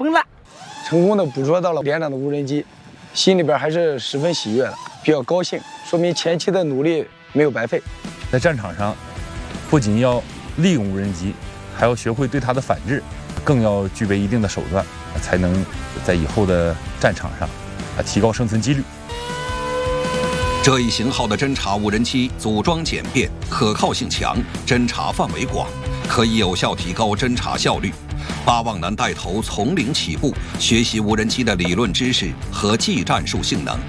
崩了。成功的捕捉到了连长的无人机，心里边还是十分喜悦的，比较高兴，说明前期的努力没有白费。 在战场上，不仅要利用无人机，还要学会对它的反制，更要具备一定的手段，才能在以后的战场上提高生存几率。 这一型号的侦察无人机组装简便，可靠性强，侦察范围广，可以有效提高侦察效率。巴旺南带头从零起步，学习无人机的理论知识和技战术性能。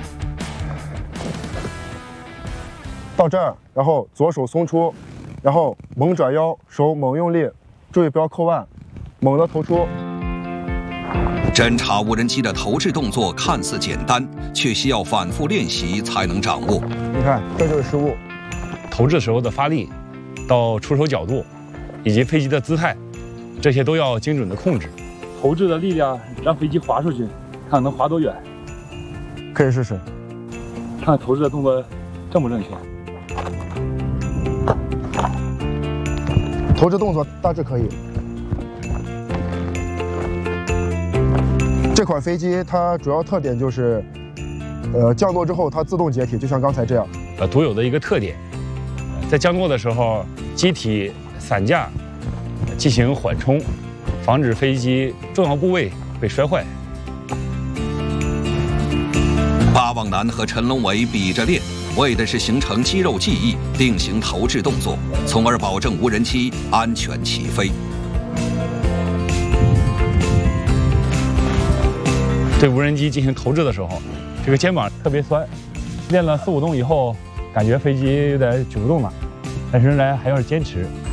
到这儿，然后左手松出，然后猛转腰，手猛用力，注意不要扣腕，猛地投出。 侦察无人机的投掷动作看似简单，却需要反复练习才能掌握。 你看，这就是失误。 投掷时候的发力，到出手角度，以及飞机的姿态，这些都要精准的控制。 投掷的力量让飞机滑出去，看能滑多远。 可以试试， 看投掷的动作正不正确。 投掷动作大致可以。这款飞机它主要特点就是，降落之后它自动解体，就像刚才这样。 独有的一个特点，在降落的时候，机体散架进行缓冲，防止飞机重要部位被摔坏。 巴旺南和陈龙伟比着练，为的是形成肌肉记忆，定型投掷动作，从而保证无人机安全起飞。 对无人机进行投掷的时候，这个肩膀特别酸，练了4、5动以后，感觉飞机有点举不动了，但是仍然还要坚持。